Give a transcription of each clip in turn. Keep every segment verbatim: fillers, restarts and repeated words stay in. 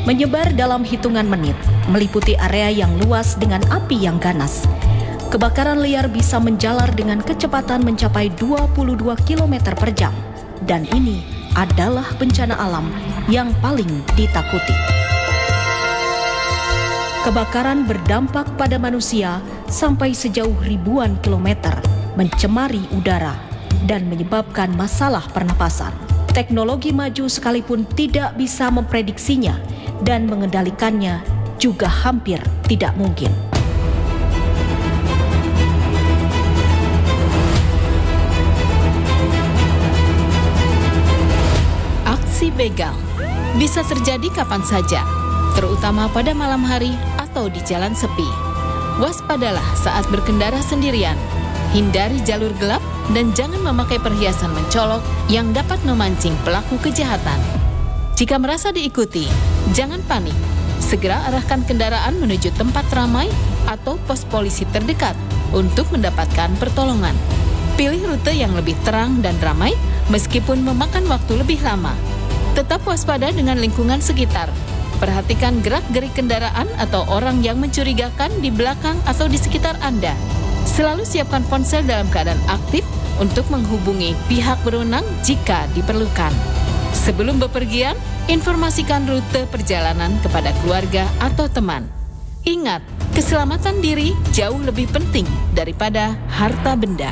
menyebar dalam hitungan menit, meliputi area yang luas dengan api yang ganas. Kebakaran liar bisa menjalar dengan kecepatan mencapai dua puluh dua kilometer per jam, dan ini adalah bencana alam yang paling ditakuti. Kebakaran berdampak pada manusia sampai sejauh ribuan kilometer, mencemari udara, dan menyebabkan masalah pernapasan. Teknologi maju sekalipun tidak bisa memprediksinya, dan mengendalikannya juga hampir tidak mungkin. Aksi begal bisa terjadi kapan saja, terutama pada malam hari atau di jalan sepi. Waspadalah saat berkendara sendirian. Hindari jalur gelap dan jangan memakai perhiasan mencolok yang dapat memancing pelaku kejahatan. Jika merasa diikuti, jangan panik. Segera arahkan kendaraan menuju tempat ramai atau pos polisi terdekat untuk mendapatkan pertolongan. Pilih rute yang lebih terang dan ramai meskipun memakan waktu lebih lama. Tetap waspada dengan lingkungan sekitar. Perhatikan gerak-gerik kendaraan atau orang yang mencurigakan di belakang atau di sekitar Anda. Selalu siapkan ponsel dalam keadaan aktif untuk menghubungi pihak berwenang jika diperlukan. Sebelum bepergian, informasikan rute perjalanan kepada keluarga atau teman. Ingat, keselamatan diri jauh lebih penting daripada harta benda.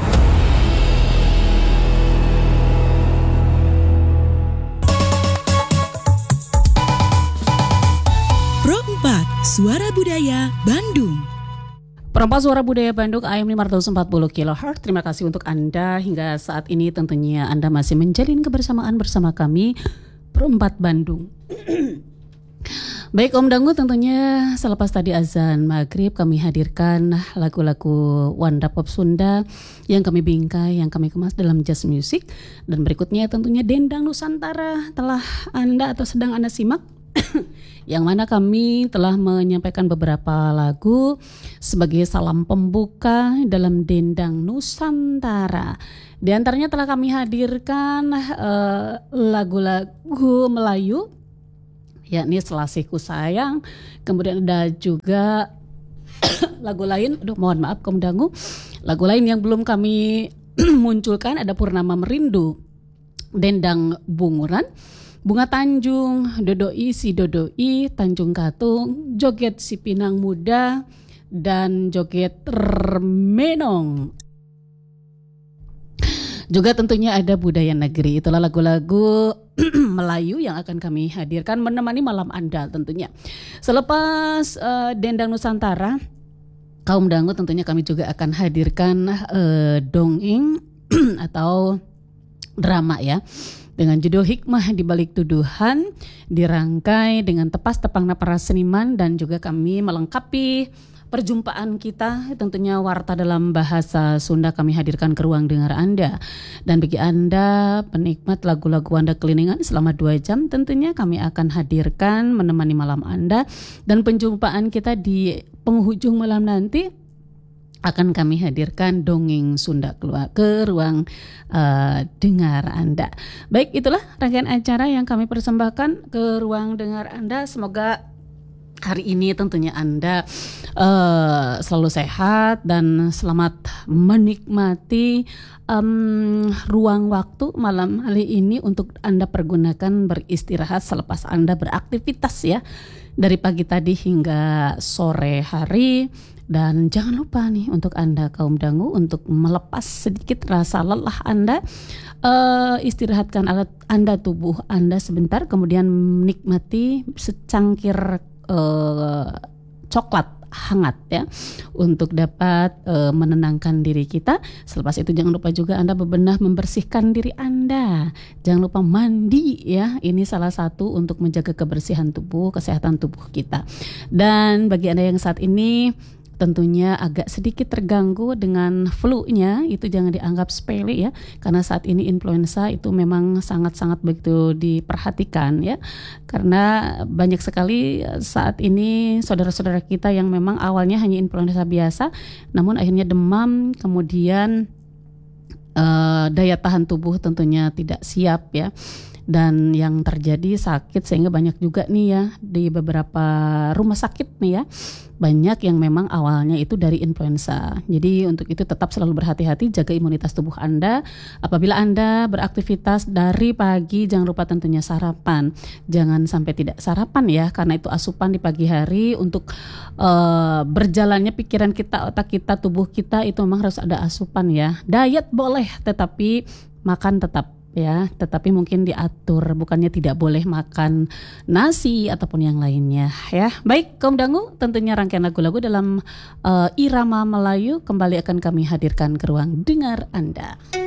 Suara Budaya Bandung. Perempat Suara Budaya Bandung A M lima ratus empat puluh kilohertz. Terima kasih untuk Anda hingga saat ini. Tentunya Anda masih menjalin kebersamaan bersama kami Perempat Bandung. Baik Om Dangu, tentunya selepas tadi azan maghrib kami hadirkan lagu-lagu Wanda Pop Sunda yang kami bingkai, yang kami kemas dalam jazz music. Dan berikutnya tentunya Dendang Nusantara telah Anda atau sedang Anda simak. Yang mana kami telah menyampaikan beberapa lagu sebagai salam pembuka dalam Dendang Nusantara. Di antaranya telah kami hadirkan uh, lagu-lagu Melayu, yakni Selasihku Sayang. Kemudian ada juga lagu lain, aduh mohon maaf Kom Dangu, lagu lain yang belum kami munculkan ada Purnama Merindu, Dendang Bunguran, Bunga Tanjung, Dodoi si Dodoi, Tanjung Katung, Joget si Pinang Muda, dan Joget Remenong. Juga tentunya ada Budaya Negeri. Itulah lagu-lagu Melayu yang akan kami hadirkan menemani malam Anda tentunya. Selepas uh, Dendang Nusantara, kaum dangu tentunya kami juga akan hadirkan uh, dongeng atau drama ya, dengan judul Hikmah di Balik Tuduhan, dirangkai dengan tepas tepangna para seniman, dan juga kami melengkapi perjumpaan kita tentunya warta dalam bahasa Sunda kami hadirkan ke ruang dengar Anda. Dan bagi Anda penikmat lagu-lagu Anda Keliningan selama dua jam tentunya kami akan hadirkan menemani malam Anda, dan penjumpaan kita di penghujung malam nanti akan kami hadirkan dongeng Sunda keluar ke ruang uh, dengar Anda. Baik, itulah rangkaian acara yang kami persembahkan ke ruang dengar Anda. Semoga hari ini tentunya Anda uh, selalu sehat dan selamat menikmati um, ruang waktu malam hari ini untuk Anda pergunakan beristirahat selepas Anda beraktivitas ya, dari pagi tadi hingga sore hari. Dan jangan lupa nih untuk Anda kaum dangu untuk melepas sedikit rasa lelah Anda, uh, istirahatkan alat Anda, tubuh Anda sebentar, kemudian menikmati secangkir uh, coklat hangat ya, untuk dapat uh, menenangkan diri kita. Selepas itu jangan lupa juga Anda bebenah membersihkan diri Anda. Jangan lupa mandi ya. Ini salah satu untuk menjaga kebersihan tubuh, kesehatan tubuh kita. Dan bagi Anda yang saat ini tentunya agak sedikit terganggu dengan flu-nya, itu jangan dianggap sepele ya, karena saat ini influenza itu memang sangat-sangat begitu diperhatikan ya, karena banyak sekali saat ini saudara-saudara kita yang memang awalnya hanya influenza biasa, namun akhirnya demam, kemudian uh, daya tahan tubuh tentunya tidak siap ya. dan yang terjadi sakit sehingga banyak juga nih ya di beberapa rumah sakit nih ya, banyak yang memang awalnya itu dari influenza. Jadi untuk itu tetap selalu berhati-hati, jaga imunitas tubuh Anda. Apabila Anda beraktivitas dari pagi, jangan lupa tentunya sarapan. Jangan sampai tidak sarapan ya, karena itu asupan di pagi hari untuk uh, berjalannya pikiran kita, otak kita, tubuh kita itu memang harus ada asupan ya. Diet boleh, tetapi makan tetap ya, tetapi mungkin diatur, bukannya tidak boleh makan nasi ataupun yang lainnya ya. Baik, kaum dangu, tentunya rangkaian lagu-lagu dalam uh, irama Melayu kembali akan kami hadirkan ke ruang dengar Anda.